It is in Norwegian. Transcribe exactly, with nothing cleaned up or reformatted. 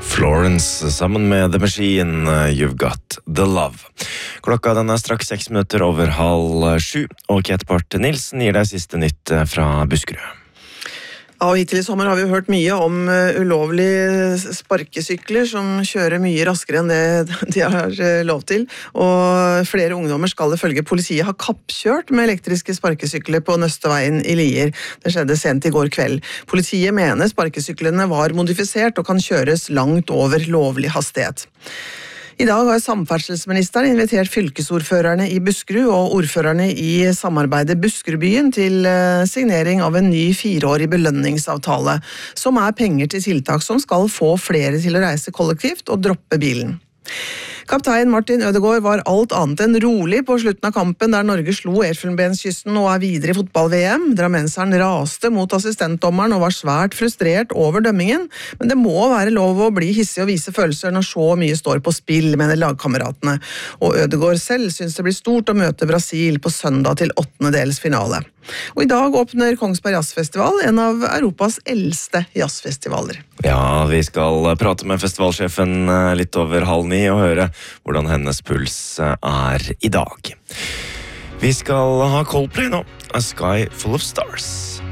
Florence sammen med The Machine, You've Got The Love. Klokka den er straks seks minutter over halv sju, og Kate Barth Nilsen gir deg siste nytt fra Buskerud. Ja, og hittil i sommer har vi hørt mye om ulovlige sparkesykler som kjører mye raskere enn det de har lov til, og flere ungdommer skal ifølge politiet ha kappkjørt med elektriske sparkesykler på Nøsteveien i Lier. Det skjedde sent i går kveld. Politiet mener sparkesyklene var modifisert og kan kjøres langt over lovlig hastighet. I dag har samferdselsministeren invitert fylkesordførerne i Buskerud og ordførerne i samarbeidet Buskerudbyen til signering av en ny fireårig belønningsavtale, som er penger til tiltak som skal få flere til å reise kollektivt og droppe bilen. Kaptein Martin Ødegaard var alt annet enn rolig på slutten av kampen der Norge slo Elfenbenskysten og er videre i fotball-V M. Drammenseren raste mot assistentdommeren og var svært frustrert over dømmingen, men det må være lov å bli hissig og vise følelser når så mye står på spill, mener lagkameratene. Og Ødegaard selv synes det blir stort å møte Brasil på søndag til åttendedels finale. Og i dag åpner Kongsberg Jazzfestival, en av Europas eldste jazzfestivaler. Ja, vi skal prate med festivalsjefen litt over halv ni og høre hvordan hennes puls er i dag. Vi skal ha Coldplay nå, A Sky Full of Stars.